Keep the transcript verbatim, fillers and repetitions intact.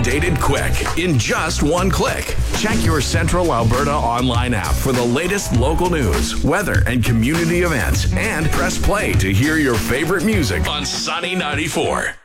updated quick in just one click. Check your Central Alberta online app for the latest local news, weather, and community events, and press play to hear your favorite music on Sunny ninety-four.